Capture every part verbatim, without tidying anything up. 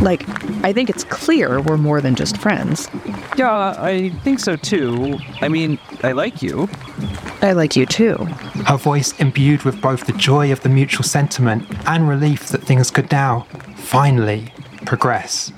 Like, I think it's clear we're more than just friends. Yeah, I think so too. I mean, I like you. I like you too. Her voice imbued with both the joy of the mutual sentiment and relief that things could now, finally, progress.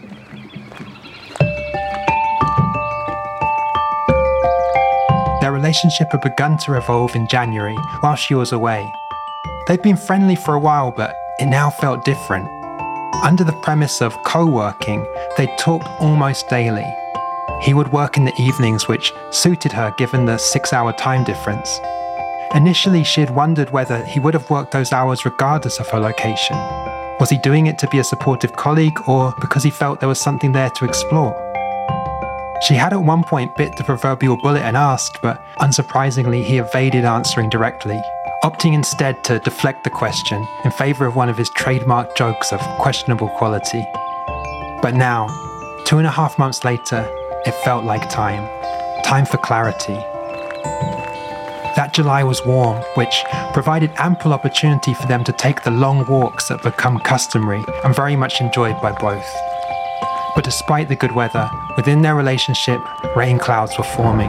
Their relationship had begun to evolve in January while she was away. They'd been friendly for a while, but it now felt different. Under the premise of co-working, they talked almost daily. He would work in the evenings, which suited her given the six-hour time difference. Initially, she had wondered whether he would have worked those hours regardless of her location. Was he doing it to be a supportive colleague, or because he felt there was something there to explore? She had at one point bit the proverbial bullet and asked, but unsurprisingly, he evaded answering directly, opting instead to deflect the question in favour of one of his trademark jokes of questionable quality. But now, two and a half months later, it felt like time. Time for clarity. That July was warm, which provided ample opportunity for them to take the long walks that become customary and very much enjoyed by both. But despite the good weather, within their relationship, rain clouds were forming.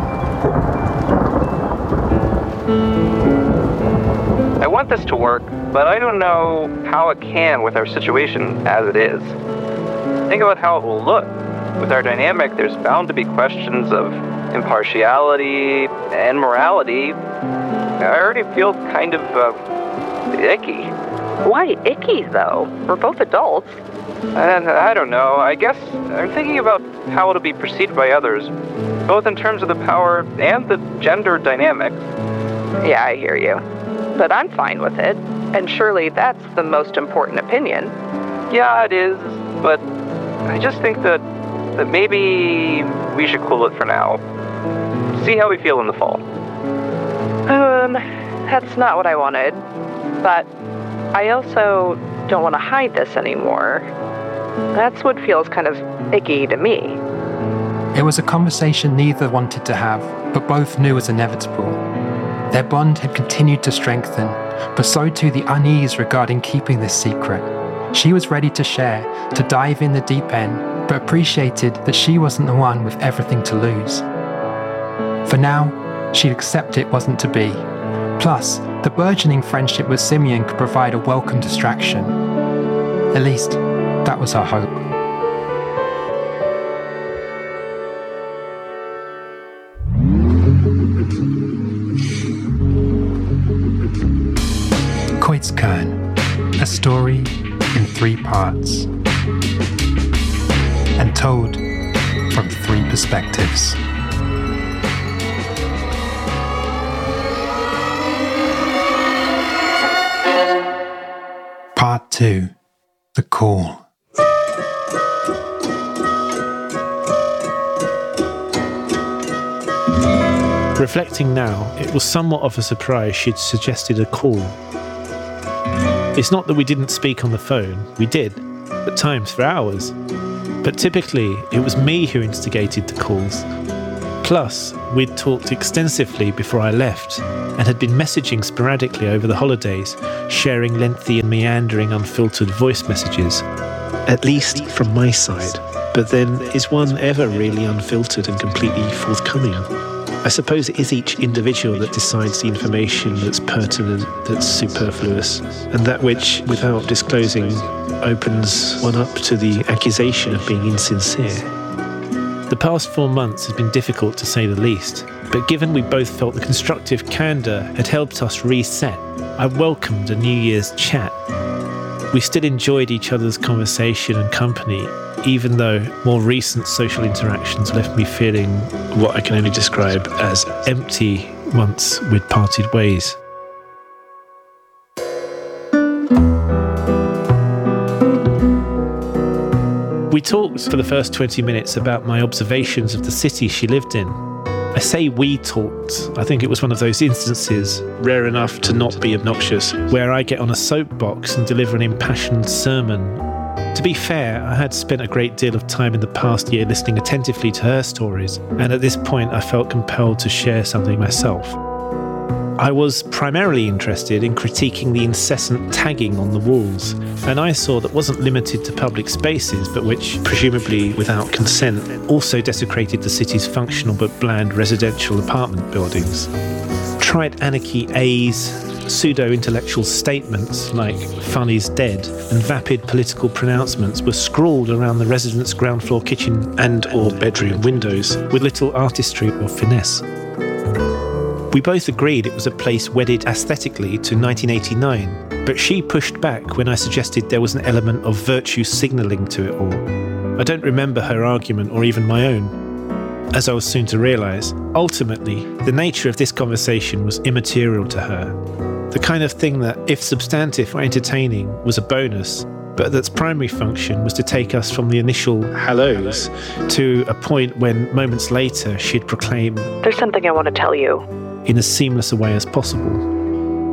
I want this to work, but I don't know how it can with our situation as it is. Think about how it will look. With our dynamic, there's bound to be questions of impartiality and morality. I already feel kind of uh, icky. Why icky, though? We're both adults. And I don't know. I guess I'm thinking about how it'll be perceived by others, both in terms of the power and the gender dynamic. Yeah, I hear you. But I'm fine with it. And surely that's the most important opinion. Yeah, it is. But I just think that that maybe we should cool it for now. See how we feel in the fall. Um, that's not what I wanted. But I also don't want to hide this anymore. That's what feels kind of icky to me. It was a conversation neither wanted to have, but both knew was inevitable. Their bond had continued to strengthen, but so too the unease regarding keeping this secret. She was ready to share, to dive in the deep end, but appreciated that she wasn't the one with everything to lose. For now, she'd accept it wasn't to be. Plus, the burgeoning friendship with Simeon could provide a welcome distraction. At least, that was her hope. Kreuzkern, a story in three parts, and told from three perspectives. Part two, The Call. Reflecting now, it was somewhat of a surprise she'd suggested a call. It's not that we didn't speak on the phone, we did, at times for hours. But typically, it was me who instigated the calls. Plus, we'd talked extensively before I left, and had been messaging sporadically over the holidays, sharing lengthy and meandering unfiltered voice messages. At least from my side. But then, is one ever really unfiltered and completely forthcoming? I suppose it is each individual that decides the information that's pertinent, that's superfluous, and that which, without disclosing, opens one up to the accusation of being insincere. The past four months has been difficult to say the least, but given we both felt the constructive candour had helped us reset, I welcomed a New Year's chat. We still enjoyed each other's conversation and company, even though more recent social interactions left me feeling what I can only describe as empty once we'd parted ways. We talked for the first twenty minutes about my observations of the city she lived in. I say we talked. I think it was one of those instances, rare enough to not be obnoxious, where I get on a soapbox and deliver an impassioned sermon. To be fair, I had spent a great deal of time in the past year listening attentively to her stories, and at this point I felt compelled to share something myself. I was primarily interested in critiquing the incessant tagging on the walls, and I saw that wasn't limited to public spaces, but which, presumably without consent, also desecrated the city's functional but bland residential apartment buildings. Trite anarchy A's, pseudo-intellectual statements like "fun is dead" and vapid political pronouncements were scrawled around the residents' ground floor kitchen and or bedroom windows with little artistry or finesse. We both agreed it was a place wedded aesthetically to nineteen eighty-nine, but she pushed back when I suggested there was an element of virtue signalling to it all. I don't remember her argument or even my own. As I was soon to realise, ultimately, the nature of this conversation was immaterial to her. The kind of thing that, if substantive or entertaining, was a bonus, but that's primary function was to take us from the initial hellos to a point when, moments later, she'd proclaim, "There's something I want to tell you." in as seamless a way as possible.